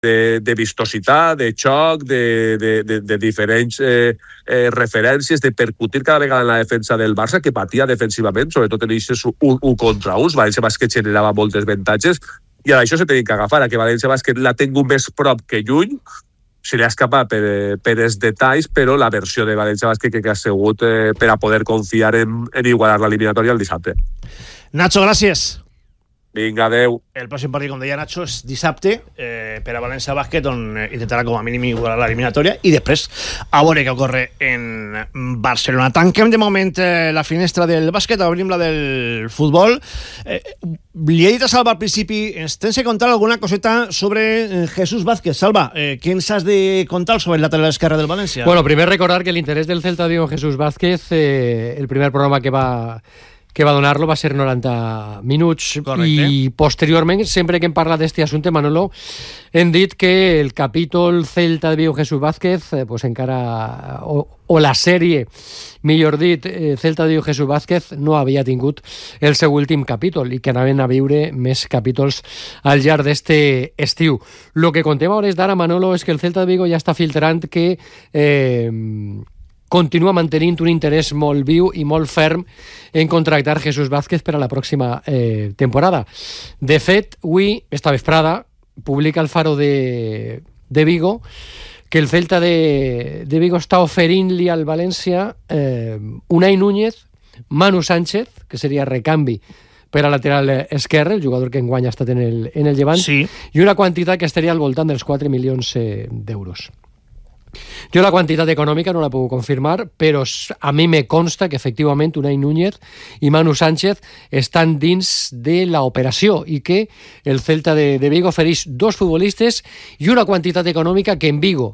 de vistositat, de xoc, de diferents referències, de percutir cada vegada en la defensa del Barça, que patia defensivament, sobretot en aquests 1 contra 1. València Bàsquet generava moltes avantatges, i a això se tenen que agafar, a que València Bàsquet la tingui més prop que lluny. Se li ha escapat per els detalls, però la versió de València Bàsquet que ha sigut per a poder confiar en igualar l'eliminatòria el dissabte. Nacho, gràcies. Vinga, adeu. El pròxim partit, com deia Nacho, és dissabte per a València Bàsquet, on intentarà com a mínim igualar l'eliminatòria, i després a veure què ocorre en Barcelona. Tanquem de moment la finestra del bàsquet, obrim la del futbol. Li he dit a Salva al principi, ens tens que contar alguna coseta sobre Jesús Vázquez. Salva, què ens has de contar sobre el lateral esquerre del València? Bueno, primer recordar que l'interès del Celta de Vigo en Jesús Vázquez, el primer programa que va donar-lo va ser 90 minuts. Correcte. I posteriorment, sempre que hem parlat d'este assumpte, Manolo, hem dit que el capítol Celta de Vigo Jesús Vázquez pues encara, o la sèrie, millor dit, Celta de Vigo Jesús Vázquez no havia tingut el seu últim capítol i que anaven a viure més capítols al llarg d'este estiu. Lo que contem a hores d'ara, Manolo, és que el Celta de Vigo ja està filtrant que continua mantenint un interès molt viu i molt ferm en contractar Jesús Vázquez per a la pròxima temporada. De fet, avui, esta vesprada, publica el Faro de Vigo que el Celta de Vigo està oferint-li al València Unai Núñez, Manu Sánchez, que seria recanvi per a lateral esquerre, el jugador que enguany ha estat en el Llevant, sí, i una quantitat que estaria al voltant dels 4 milions d'euros. Jo la quantitat econòmica no la puc confirmar, però a mi me consta que efectivament Unai Núñez i Manu Sánchez estan dins de l'operació i que el Celta de Vigo ofereix 2 futbolistes i una quantitat econòmica que en Vigo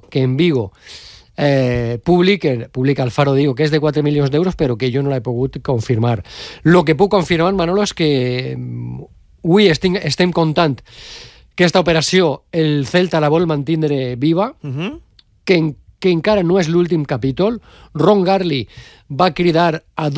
publica el Faro de Vigo, que és de 4 milions d'euros, però que jo no l'he pogut confirmar. Lo que puc confirmar, Manolo, és que avui estem contant que aquesta operació el Celta la vol mantindre viva, que encara no és l'últim capítol. Ron Garli va cridar a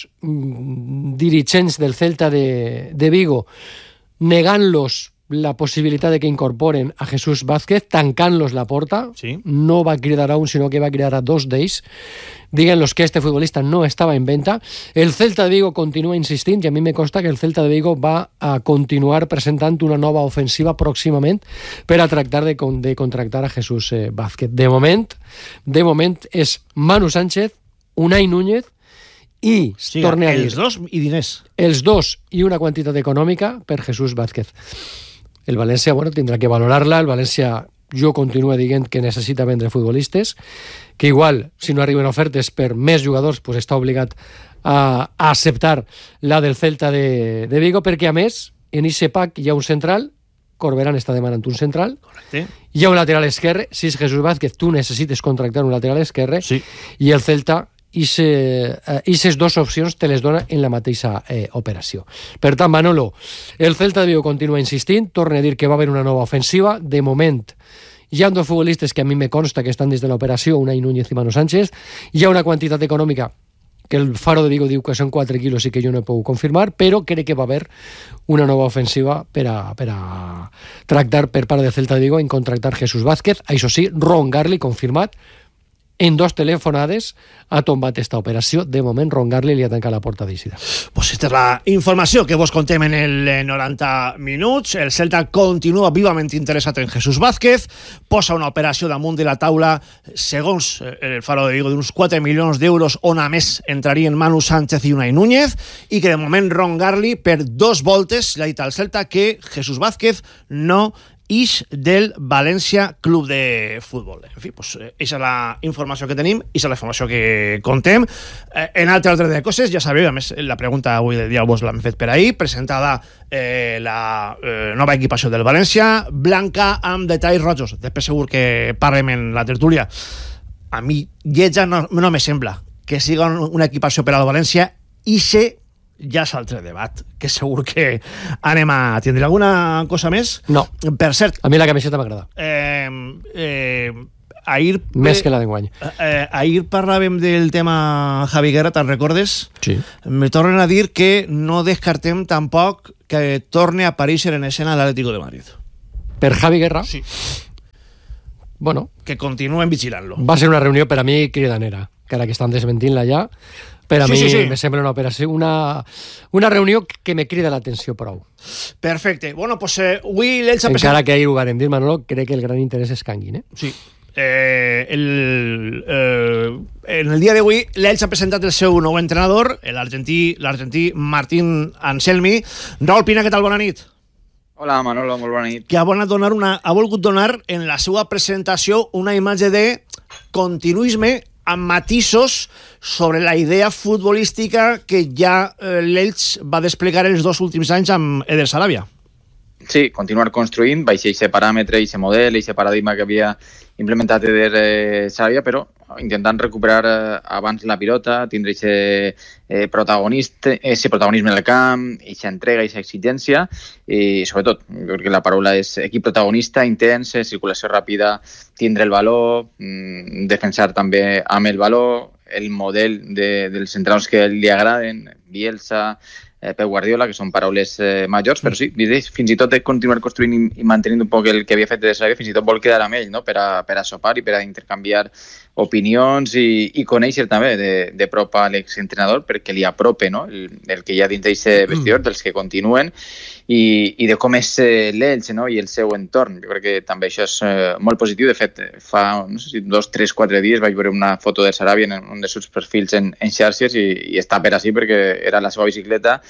2 dirigents del Celta de Vigo negant-los la possibilitat de que incorporen a Jesús Vázquez, tancant-los la porta. Sí. No va cridar a un, sinó que va cridar a 2 d'ells, dient-los que este futbolista no estava en venta. El Celta de Vigo continua insistint, i a mi me consta que el Celta de Vigo va a continuar presentant una nova ofensiva pròximament per a tractar de contractar a Jesús Vázquez. De moment és Manu Sánchez, Unai Núñez i, sí, torne a dir, els 2 i diners. Els 2 i una quantitat econòmica per Jesús Vázquez. El València, bueno, tindrà que valorar-la. El València, jo continuo dient que necessita vendre futbolistes, que igual, si no arriben ofertes per més jugadors, pues està obligat a acceptar la del Celta de Vigo, perquè a més, en aquest pack hi ha un central, Corberán està demanant un central. Correcte. Hi ha un lateral esquerre. Si és Jesús Vázquez, tu necessites contractar un lateral esquerre. Sí. I el Celta aquestes 2 opcions te les dona en la mateixa operació. Per tant, Manolo, el Celta de Vigo continua insistint, torna a dir que va haver una nova ofensiva. De moment hi ha 2 futbolistes que a mi me consta que estan des de l'operació, Unai Núñez i Manu Sánchez. Hi ha una quantitat econòmica que el Faro de Vigo diu que són 4 quilos i que jo no he pogut confirmar, però crec que va haver una nova ofensiva per a tractar per part del Celta de Vigo en contractar Jesús Vázquez. Això sí, Ron Garli confirmat en 2 telefonades ha tombat esta operació. De moment, Ron Garli li ha tancat la porta d'eixida. Pues esta és la informació que vos contem en el 90 minuts. El Celta continua vivament interessat en Jesús Vázquez, posa una operació damunt de la taula, segons el Faro de Vigo, d'uns 4 milions d'euros, on a més entrarien Manu Sánchez i Unai Núñez, i que de moment Ron Garli per 2 voltes li ha dit al Celta que Jesús Vázquez no ix del València Club de Futbol. En fi, pues, aquesta és la informació que tenim, aquesta és la informació que contem. En altre ordre de coses, ja sabeu, a més, la pregunta avui del dia vos l'hem fet per ahir, presentada la nova equipació del València, blanca amb detalls rojos. Després segur que parlem en la tertúlia. A mi, lletja no me sembla que siga una equipació per al València i sé ja és altre debat, que segur que anem a tindre. Alguna cosa més? No. Per cert, a mi la camiseta m'agrada. Ahir... Més que la d'enguany. Ahir parlàvem del tema Javi Guerra, te'n recordes? Sí. Me tornen a dir que no descartem tampoc que torne a aparèixer en escena l'Atlético de Madrid. Per Javi Guerra? Sí. bueno, que continuen vigilant-lo. Va ser una reunió per a mi cridanera, que ara que estan desmentint-la ja, per a mi me sembla una operació, una reunió que me crida l'atenció prou. Perfecte. Bueno, pues avui l'Elx ha presentat... Encara que ahir ho vàrem dir, Manolo, crec que el gran interès és Canguin, Sí. En el dia d'avui l'Elx ha presentat el seu nou entrenador, l'argentí Martín Anselmi. Raúl Pina, què tal? Bona nit. Hola, Manolo, molt bona nit. Que ha volgut donar en la seva presentació una imatge de continuisme amb matisos sobre la idea futbolística que ja l'Elx va desplegar els 2 últims anys amb Eder Sarabia. Sí, continuar construint, baix aquest paràmetre, aquest model, aquest paradigma que havia implementat Eder Sarabia, però intentant recuperar abans la pilota, tindre aquest protagonisme en el camp, aquesta entrega, aquesta exigència, i sobretot, jo crec que la paraula és equip protagonista, intens, circulació ràpida, tindre el valor, defensar també amb el valor, el model dels entrenadors que li agraden, Bielsa, Pep Guardiola, que són paraules majors, però sí, fins i tot de continuar construint i mantenint un poc el que havia fet de Sarabia, fins i tot vol quedar amb ell, no? per a sopar i per a intercanviar opinions i conèixer també de prop a l'exentrenador perquè li aprope, no? el que hi ha dins d'aquest vestidor, dels que continuen i de com és l'Elx, no? I el seu entorn. Jo crec que també això és molt positiu. De fet, fa no sé si 2, 3, 4 dies vaig veure una foto de Sarabia en un dels seus perfils en xarxes i està per així perquè era la seva bicicleta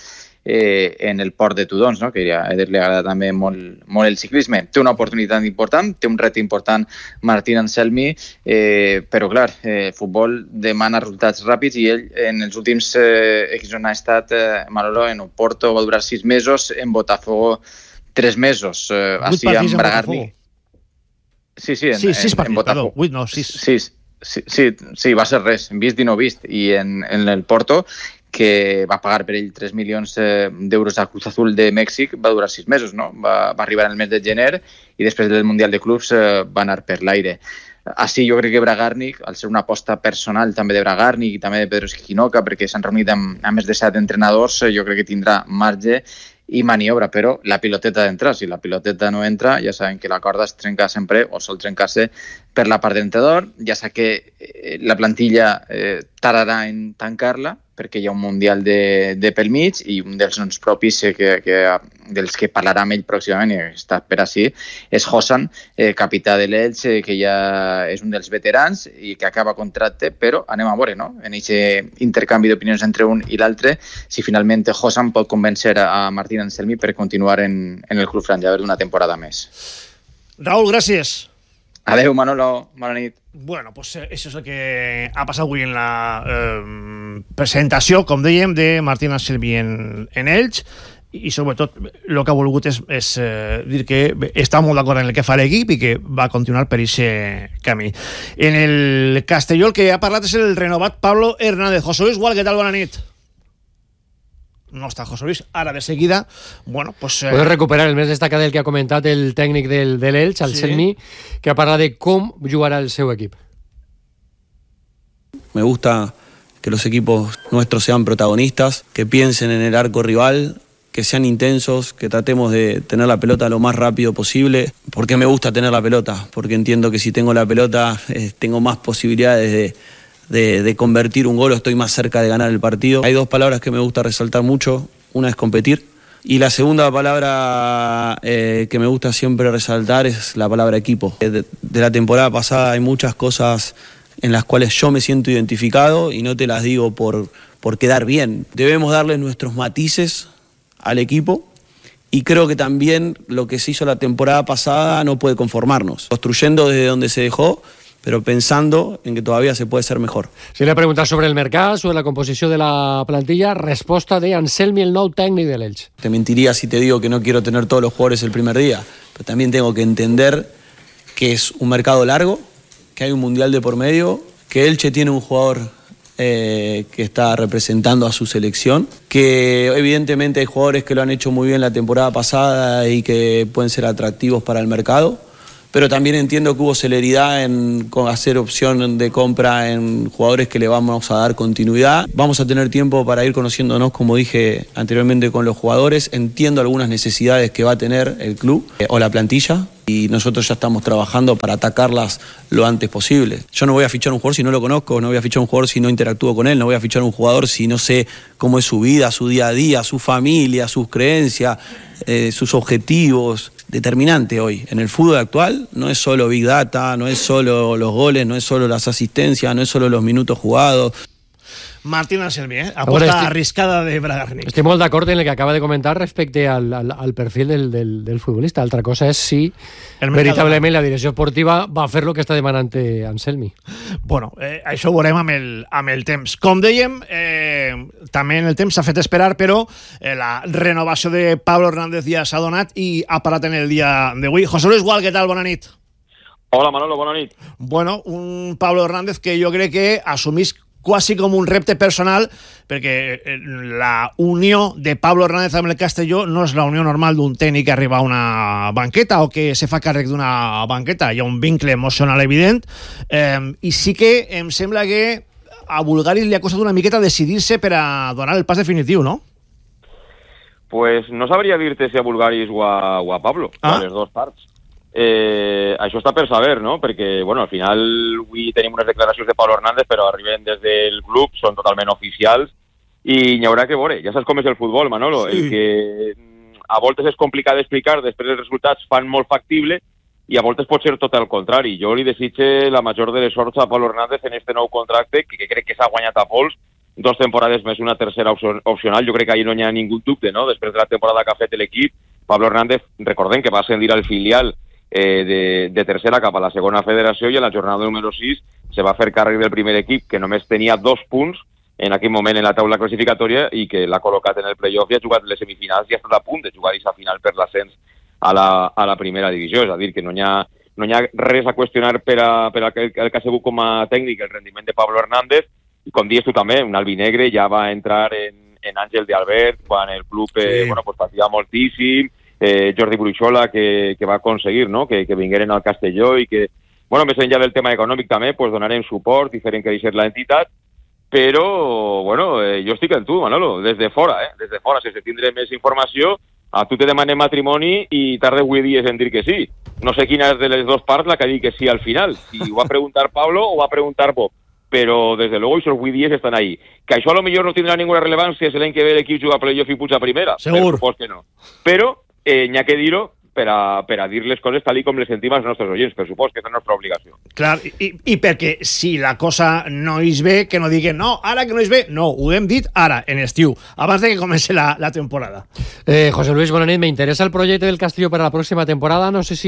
en el port de Tudons, no? Que a Eder li agrada també molt el ciclisme. Té una oportunitat important, té un repte important Martín Anselmi, però clar, el futbol demana resultats ràpids i ell en els últims X on ha estat Manolo en Oporto va durar 6 mesos, en Botafogo 3 mesos, així amb Bragarni. Sí, en Botafogo. 8, no, 6. Sí, va ser res, vist i no vist. I en el Porto, que va pagar per ell 3 milions d'euros a Cruz Azul de Mèxic, va durar 6 mesos, no? Va arribar en el mes de gener i després del Mundial de Clubs va anar per l'aire. Així jo crec que Bragarnik, al ser una aposta personal també de Bragarnik i també de Pedro Esquinoca, perquè s'han reunit amb més de 7 entrenadors, jo crec que tindrà marge i maniobra, però la piloteta ha d'entrar. Si la piloteta no entra, ja sabem que la corda es trenca sempre o sol trencar-se per la part d'entrenador. Ja sap que la plantilla tardarà en tancar-la perquè hi ha un Mundial de pel mig i un dels noms propis dels que parlarà amb ell pròximament, i està per així, és Hosan, capità de l'Elx, que ja és un dels veterans i que acaba contracte, però anem a veure, no? En aquest intercanvi d'opinions entre un i l'altre, si finalment Hosan pot convèncer a Martín Anselmi per continuar en el club franjaver d'una temporada més. Raúl, gràcies. Adeu, Manolo, bona nit. Bueno, pues això és el que ha passat avui en la presentació, com dèiem, de Martín Anselmi en Elx, i sobretot el que ha volgut és dir que està molt d'acord en el que fa l'equip i que va continuar per aquest camí. En el Castelló el que ha parlat és el renovat Pablo Hernández. José Luis Gual, què tal? Bona nit. No està José Luis, ara de seguida. Bueno, pues... Puedes recuperar el més destacat del que ha comentat el tècnic de l'Elx, Anselmi, que ha parlat de com jugarà el seu equip. Me gusta que los equipos nuestros sean protagonistas, que piensen en el arco rival, que sean intensos, que tratemos de tener la pelota lo más rápido posible. ¿Por qué me gusta tener la pelota? Porque entiendo que si tengo la pelota tengo más posibilidades de convertir un gol o estoy más cerca de ganar el partido. Hay 2 palabras que me gusta resaltar mucho. Una es competir y la segunda palabra que me gusta siempre resaltar es la palabra equipo. De la temporada pasada hay muchas cosas en las cuales yo me siento identificado y no te las digo por quedar bien. Debemos darle nuestros matices al equipo y creo que también lo que se hizo la temporada pasada no puede conformarnos. Construyendo desde donde se dejó, pero pensando en que todavía se puede ser mejor. Si le preguntas sobre el mercado, sobre la composición de la plantilla, respuesta de Anselmi, el nou técnico del Elx. Te mentiría si te digo que no quiero tener todos los jugadores el primer día, pero también tengo que entender que es un mercado largo, que hay un mundial de por medio, que Elche tiene un jugador que está representando a su selección, que evidentemente hay jugadores que lo han hecho muy bien la temporada pasada y que pueden ser atractivos para el mercado, pero también entiendo que hubo celeridad en hacer opción de compra en jugadores que le vamos a dar continuidad. Vamos a tener tiempo para ir conociéndonos, como dije anteriormente, con los jugadores. Entiendo algunas necesidades que va a tener el club o la plantilla, y nosotros ya estamos trabajando para atacarlas lo antes posible. Yo no voy a fichar un jugador si no lo conozco, no voy a fichar un jugador si no interactúo con él, no voy a fichar un jugador si no sé cómo es su vida, su día a día, su familia, sus creencias, sus objetivos. Determinante hoy en el fútbol actual no es solo Big Data, no es solo los goles, no es solo las asistencias, no es solo los minutos jugados. Martín Anselmi, aposta arriscada de Bragarnik. Estic molt d'acord en el que acaba de comentar respecte al perfil del futbolista. Altra cosa és si veritablement la direcció esportiva va fer lo que està demanant Anselmi. Bueno, això ho veurem amb el temps. Com dèiem, també en el temps s'ha fet esperar, però la renovació de Pablo Hernández ja s'ha donat i ha parat en el dia d'avui. José Luis Gual, què tal? Bona nit. Hola, Manolo, bona nit. Bueno, un Pablo Hernández que jo crec que assumís quasi com un repte personal, perquè la unió de Pablo Hernández amb el Castelló no és la unió normal d'un tècnic que arriba a una banqueta o que se fa càrrec d'una banqueta. Hi ha un vincle emocional evident, i sí que em sembla que a Bulgaris li ha costat una miqueta decidir-se per a donar el pas definitiu, no? Pues no sabria dir-te si a Bulgaris o a Pablo, a les dues parts. Això està per saber, no? Perquè, bueno, al final avui tenim unes declaracions de Pablo Hernández, però arriben des del club, són totalment oficials, i n'hi haurà que veure. Ja saps com és el futbol, Manolo. Sí. El que a voltes és complicat d'explicar, després els resultats fan molt factible, i a voltes pot ser tot el contrari. Jo li desitge la major de les sorts a Pablo Hernández en este nou contracte, que crec que s'ha guanyat a pols, 2 temporades més una tercera opcional. Jo crec que ahir no hi ha ningú dubte, no? Després de la temporada que ha fet l'equip, Pablo Hernández, recordem que va ascendir al filial de tercera cap a la segona federació, i en la jornada número 6 se va fer càrrec del primer equip, que només tenia 2 punts en aquell moment en la taula classificatòria i que l'ha col·locat en el playoff i ha jugat les semifinals i ha estat a punt de jugar aquesta final per l'ascens a la primera divisió. És a dir, que no hi ha res a qüestionar per el que ha sigut com a tècnic el rendiment de Pablo Hernández, i com dius tu també, un albinegre ja va entrar en Àngel de Albert quan el club pues patia moltíssim, Jordi Bruixola, que va aconseguir, no? que vingueren al Castelló i que, bueno, més enllà del tema econòmic també, pues donarem suport i farem créixer l'entitat, però, bueno, jo estic en tu, Manolo, des de fora, sense tindre més informació, a tu te demanem matrimoni i tardes 8 dies en dir que sí. No sé quina és de les dues parts la que ha dit que sí al final, si ho va preguntar Pablo o va preguntar Bob, però desde luego esos 8 dies estan ahí. Que això a lo millor no tindrà ninguna rellevància si l'any que ve l'equip juga a playoff i puja a primera. Segur. Supos que no. Però n'hi ha que dir-ho per a dir les coses tal com les sentim als nostres oients, per supos que és la nostra obligació. Clar, i perquè si la cosa no és bé, que no diguen no, ara que no és bé, no, ho hem dit ara, en estiu, abans de que comenci la temporada. José Luis, bona nit, me interesa el proyecto del Castillo para la próxima temporada, no sé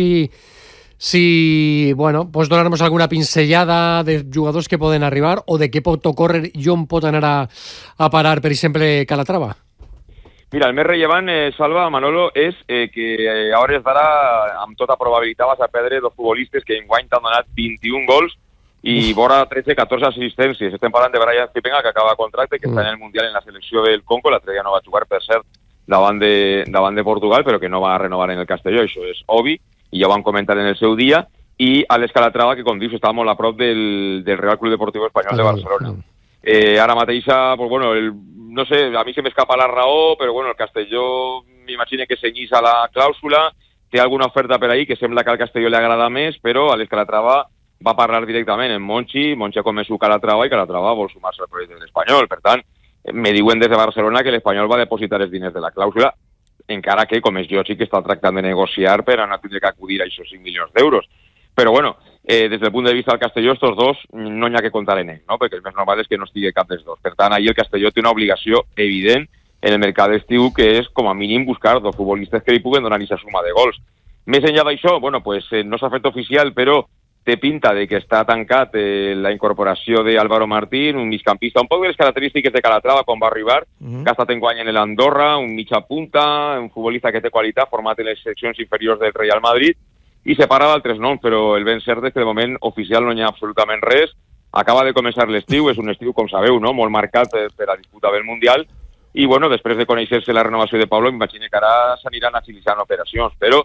si bueno, pots donar-nos alguna pinzellada de jugadors que poden arribar o de què pot ocórrer i on pot anar a parar, per exemple, Calatrava? Mira, el més rellevant, Salva, Manolo, és que a hores d'ara, amb tota probabilitat, vas a perdre 2 futbolistes que enguany t'han donat 21 gols i vora 13-14 assistències. Estem parlant de Brian Zipenga, que acaba contracte, que està en el Mundial en la selecció del Congo, l'altre dia no va jugar, per cert, davant de Portugal, però que no va renovar en el Castelló, això és obvi, i ja ho van comentar en el seu dia, i a l'Escalatrava, que com dius, estava molt a prop del Real Club Deportivo Espanyol de Barcelona. Ara mateixa, pues bueno, no sé, a mi se m'escapa la raó, però bueno, el Castelló m'imagino que senyís a la clàusula, té alguna oferta per ahí que sembla que al Castelló li agrada més, però a l'Escalatrava va parlar directament amb Monchi ha convençut Calatrava i Calatrava vol sumar-se al projecte de l'Espanyol. Per tant, me diuen des de Barcelona que l'Espanyol va depositar els diners de la clàusula, encara que, com és lògic, està tractant de negociar per a no tindre que acudir a aquests 5 milions d'euros. Però bueno, des del punt de vista del Castelló, estos dos no n'hi ha que contar en ell, no? Perquè el més normal és que no estigui cap dels dos. Per tant, ahir el Castelló té una obligació evident en el mercat d'estiu, que és, com a mínim, buscar 2 futbolistes que li puguen donar aquesta suma de gols. Més enllà d'això, bueno, pues, no s'ha fet oficial, però té pinta de que està tancat la incorporació d'Álvaro Martín, un migcampista, un poc de les característiques de Calatrava quan va arribar, que ha estat enguany en l'Andorra, un mitja punta, un futbolista que té qualitat, format en les seccions inferiors del Real Madrid, i se parla d'altres noms, però el ben cert és que de moment oficial no hi ha absolutament res. Acaba de començar l'estiu, és un estiu, com sabeu, no? Molt marcat per la disputa del Mundial, i bueno, després de conèixer-se la renovació de Pablo, m'imagino que ara s'aniran agilitzant operacions, però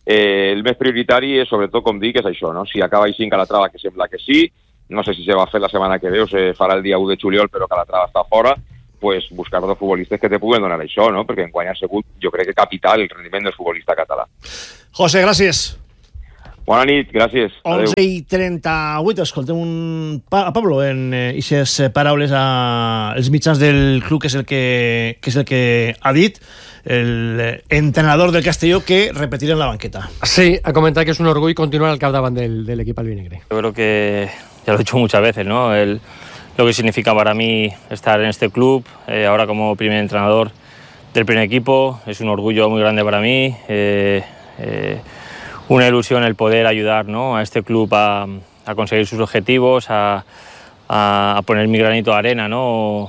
el més prioritari és, sobretot, com dic, és això, no? Si acaba així en Calatrava, que sembla que sí, no sé si se va fer la setmana que ve o se farà el dia 1 de juliol, però Calatrava està fora, pues buscar 2 futbolistes que te puguen donar això, no? Perquè enguany ha sigut, jo crec que capital, el rendiment del futbolista català. José, gràcies. Bona nit, gràcies. 11:38, escoltem a Pablo en aquestes paraules als mitjans del club, que és el que ha dit el entrenador del Castelló, que repetirá en la banqueta. Sí, ha comentado que es un orgullo continuar al capdavant del equipo albinegre. Yo creo que ya lo he dicho muchas veces, ¿no? Lo que significa para mí estar en este club, ahora como primer entrenador del primer equipo, es un orgullo muy grande para mí. Una ilusión el poder ayudar, ¿no?, a este club a conseguir sus objetivos, a poner mi granito de arena, ¿no?,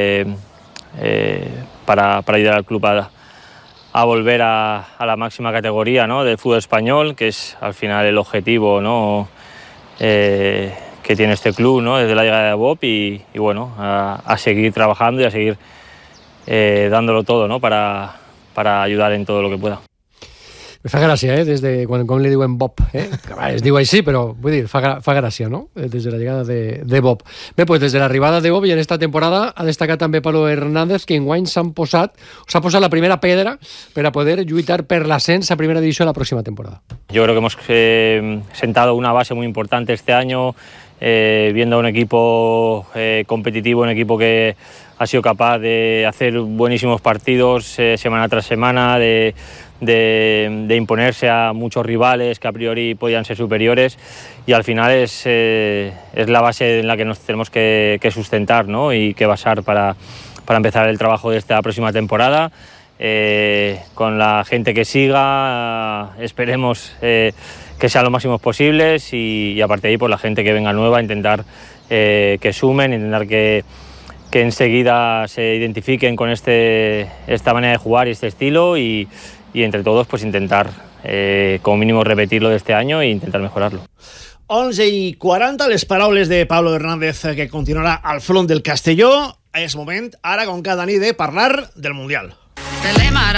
para ayudar al club a volver a la máxima categoría, ¿no?, del fútbol español, que es al final el objetivo, ¿no?, que tiene este club, ¿no?, desde la llegada de Bob, y bueno, a seguir trabajando y a seguir dándolo todo, ¿no?, para ayudar en todo lo que pueda. Me fa gràcia, des de quan li diuen Bob, es diu així, però vull dir, fa gràcia, no?, des de la llegada de Bob. Bé, doncs des de l'arribada de Bob i en esta temporada ha destacat també Pablo Hernández, que enguany s'ha posat la primera pedra per a poder lluitar per l'ascens a primera divisió la próxima temporada. Yo creo que hemos sentado una base muy importante este año, viendo a un equipo competitivo, un equipo que ha sido capaz de hacer buenísimos partidos semana tras semana, de imponerse a muchos rivales que a priori podían ser superiores, y al final es la base en la que nos tenemos que sustentar, ¿no?, y que basar para empezar el trabajo de esta próxima temporada. Con la gente que siga, esperemos que sean lo máximos posibles, y aparte de ahí, pues la gente que venga nueva, intentar que sumen, intentar que enseguida se identifiquen con esta manera de jugar y este estilo, y entre todos pues intentar como mínimo repetirlo de este año e intentar mejorarlo. 11:40, les paraules de Pablo Hernández, que continuarà al front del Castelló. És moment, ara com cada nit, de parlar del Mundial.